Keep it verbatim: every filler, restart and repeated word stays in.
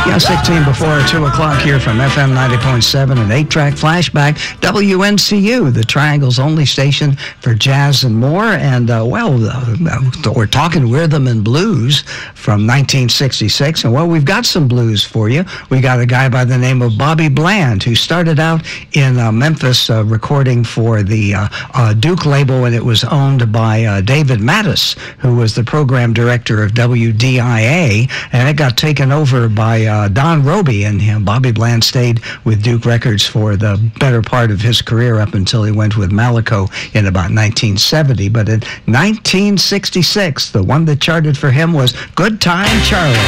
Yeah, sixteen before two o'clock here from F M ninety point seven and eight-track flashback, W N C U, the Triangle's only station for jazz and more. And, uh, well, uh, we're talking rhythm and blues from nineteen sixty-six. And, well, we've got some blues for you. We got a guy by the name of Bobby Bland, who started out in uh, Memphis uh, recording for the uh, uh, Duke label, and it was owned by uh, David Mattis, who was the program director of W D I A, and it got taken over by uh, Don Roby, and you know, Bobby Bland stayed with Duke Records for the better part of his career up until he went with Malaco in about nineteen seventy. But in nineteen sixty-six, the one that charted for him was Good Time Charlie.